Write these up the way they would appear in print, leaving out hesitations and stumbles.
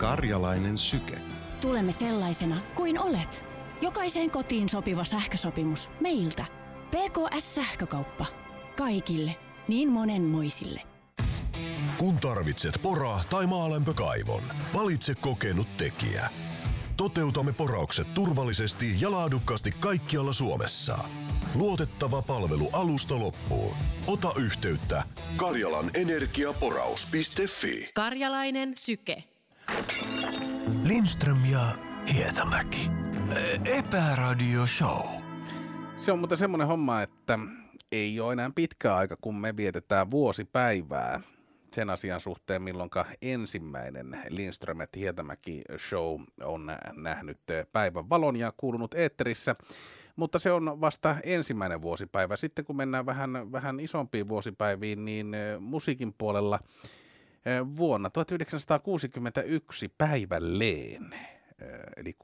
Karjalainen syke. Tulemme sellaisena kuin olet. Jokaiseen kotiin sopiva sähkösopimus meiltä. PKS-sähkökauppa. Kaikille. Niin monenmoisille. Kun tarvitset pora- tai maalämpökaivon, valitse kokenut tekijä. Toteutamme poraukset turvallisesti ja laadukkaasti kaikkialla Suomessa. Luotettava palvelu alusta loppuun. Ota yhteyttä karjalanenergiaporaus.fi. Karjalainen syke. Lindström ja Hietamäki. Epäradio Show. Se on muuten semmoinen homma, että ei ole enää pitkä aika, kun me vietetään vuosipäivää sen asian suhteen, milloinka ensimmäinen Lindström ja Hietamäki show on nähnyt päivän valon ja kuulunut eetterissä. Mutta se on vasta ensimmäinen vuosipäivä. Sitten kun mennään vähän isompiin vuosipäiviin, niin musiikin puolella vuonna 1961 päivälleen, eli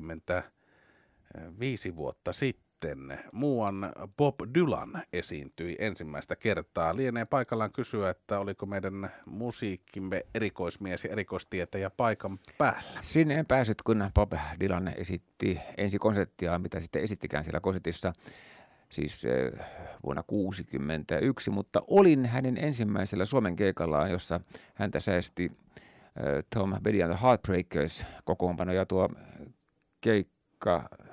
65 vuotta sitten, muuan Bob Dylan esiintyi ensimmäistä kertaa. Lienee paikallaan kysyä, että oliko meidän musiikkimme erikoismies ja erikoistietäjä paikan päällä. Sinne en päässyt, kun Bob Dylan esitti ensi konserttia, mitä sitten esittikään siellä konsertissa, siis vuonna 1961, mutta olin hänen ensimmäisellä Suomen keikallaan, jossa häntä säästi Tom Petty and the Heartbreakers -kokoonpano, ja tuo keikka